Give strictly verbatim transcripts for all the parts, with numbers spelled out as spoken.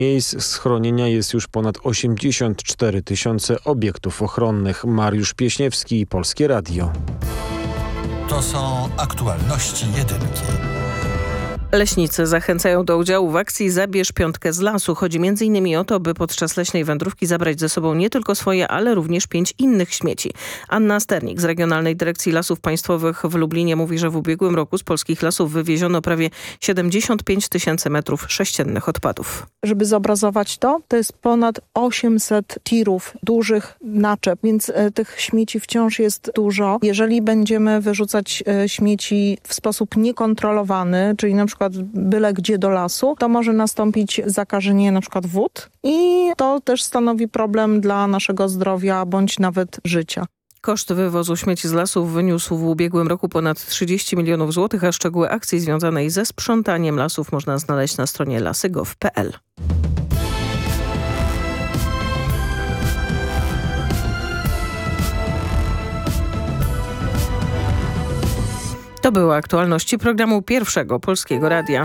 Miejsc schronienia jest już ponad osiemdziesiąt cztery tysiące obiektów ochronnych. Mariusz Pieśniewski, Polskie Radio. To są aktualności jedynki. Leśnicy zachęcają do udziału w akcji Zabierz piątkę z lasu. Chodzi między innymi o to, by podczas leśnej wędrówki zabrać ze sobą nie tylko swoje, ale również pięć innych śmieci. Anna Sternik z Regionalnej Dyrekcji Lasów Państwowych w Lublinie mówi, że w ubiegłym roku z polskich lasów wywieziono prawie siedemdziesiąt pięć tysięcy metrów sześciennych odpadów. Żeby zobrazować to, to jest ponad osiemset tirów, dużych naczep, więc e, tych śmieci wciąż jest dużo. Jeżeli będziemy wyrzucać e, śmieci w sposób niekontrolowany, czyli na przykład byle gdzie do lasu, to może nastąpić zakażenie na przykład wód i to też stanowi problem dla naszego zdrowia bądź nawet życia. Koszt wywozu śmieci z lasów wyniósł w ubiegłym roku ponad trzydzieści milionów złotych, a szczegóły akcji związanej ze sprzątaniem lasów można znaleźć na stronie lasy kropka gov kropka p l. To były aktualności programu Pierwszego Polskiego Radia.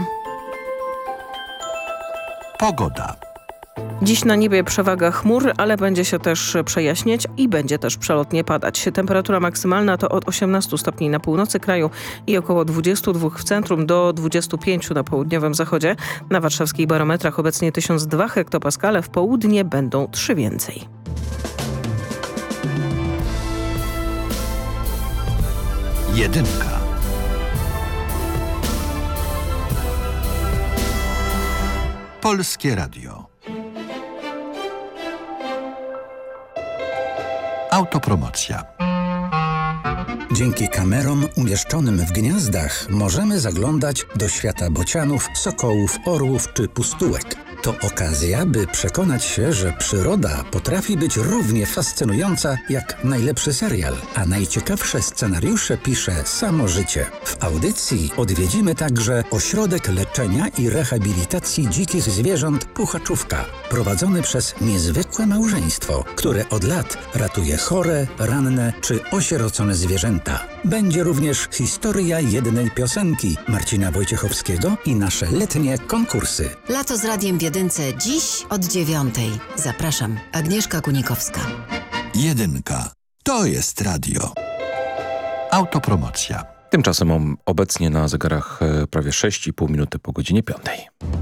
Pogoda. Dziś na niebie przewaga chmur, ale będzie się też przejaśniać i będzie też przelotnie padać. Temperatura maksymalna to od osiemnastu stopni na północy kraju i około dwudziestu dwóch w centrum do dwudziestu pięciu na południowym zachodzie. Na warszawskich barometrach obecnie tysiąc dwa hektopaskale, w południe będą trzy więcej. Jedynka. Polskie Radio. Autopromocja. Dzięki kamerom umieszczonym w gniazdach możemy zaglądać do świata bocianów, sokołów, orłów czy pustułek. To okazja, by przekonać się, że przyroda potrafi być równie fascynująca jak najlepszy serial, a najciekawsze scenariusze pisze samo życie. W audycji odwiedzimy także Ośrodek Leczenia i Rehabilitacji Dzikich Zwierząt Puchaczówka, prowadzony przez niezwykłe małżeństwo, które od lat ratuje chore, ranne czy osierocone zwierzęta. Będzie również historia jednej piosenki Marcina Wojciechowskiego i nasze letnie konkursy. Lato z Radiem w Jedynce dziś od dziewiątej. Zapraszam, Agnieszka Kunikowska. Jedynka. To jest radio. Autopromocja. Tymczasem obecnie na zegarach prawie sześć i pół minuty po godzinie piątej.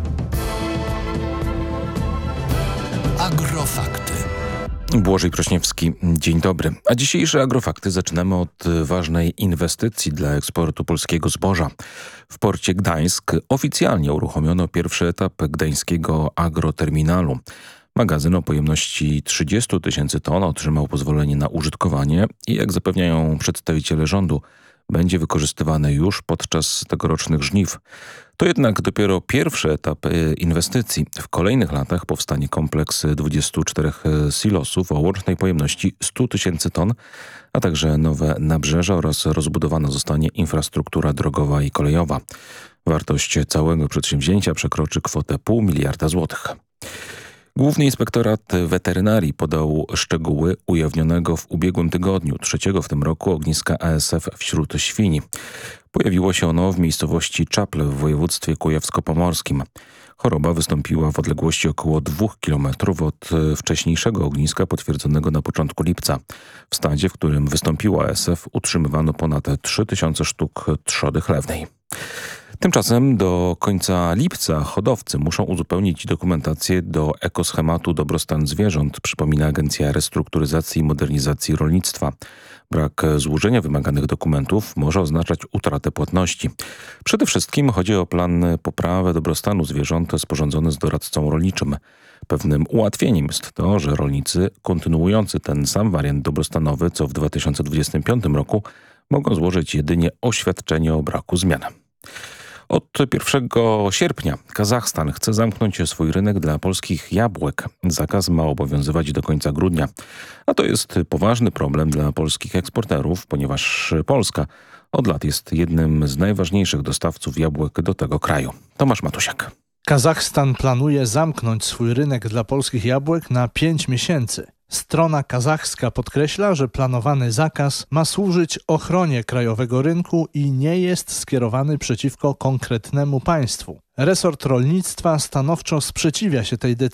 Agrofakty. Błażej Prośniewski, dzień dobry. A dzisiejsze Agrofakty zaczynamy od ważnej inwestycji dla eksportu polskiego zboża. W porcie Gdańsk oficjalnie uruchomiono pierwszy etap gdańskiego agroterminalu. Magazyn o pojemności trzydziestu tysięcy ton otrzymał pozwolenie na użytkowanie i jak zapewniają przedstawiciele rządu, będzie wykorzystywany już podczas tegorocznych żniw. To jednak dopiero pierwszy etap inwestycji. W kolejnych latach powstanie kompleks dwudziestu czterech silosów o łącznej pojemności stu tysięcy ton, a także nowe nabrzeża oraz rozbudowana zostanie infrastruktura drogowa i kolejowa. Wartość całego przedsięwzięcia przekroczy kwotę pół miliarda złotych. Główny Inspektorat Weterynarii podał szczegóły ujawnionego w ubiegłym tygodniu, trzeciego w tym roku, ogniska A S F wśród świń. Pojawiło się ono w miejscowości Czaple w województwie kujawsko-pomorskim. Choroba wystąpiła w odległości około dwóch kilometrów od wcześniejszego ogniska potwierdzonego na początku lipca. W stadzie, w którym wystąpiło A S F, utrzymywano ponad trzy tysiące sztuk trzody chlewnej. Tymczasem do końca lipca hodowcy muszą uzupełnić dokumentację do ekoschematu dobrostan zwierząt, przypomina Agencja Restrukturyzacji i Modernizacji Rolnictwa. Brak złożenia wymaganych dokumentów może oznaczać utratę płatności. Przede wszystkim chodzi o plan poprawy dobrostanu zwierząt sporządzony z doradcą rolniczym. Pewnym ułatwieniem jest to, że rolnicy kontynuujący ten sam wariant dobrostanowy co w dwa tysiące dwudziestym piątym roku mogą złożyć jedynie oświadczenie o braku zmian. Od pierwszego sierpnia Kazachstan chce zamknąć swój rynek dla polskich jabłek. Zakaz ma obowiązywać do końca grudnia. A to jest poważny problem dla polskich eksporterów, ponieważ Polska od lat jest jednym z najważniejszych dostawców jabłek do tego kraju. Tomasz Matusiak. Kazachstan planuje zamknąć swój rynek dla polskich jabłek na pięć miesięcy. Strona kazachska podkreśla, że planowany zakaz ma służyć ochronie krajowego rynku i nie jest skierowany przeciwko konkretnemu państwu. Resort rolnictwa stanowczo sprzeciwia się tej decyzji.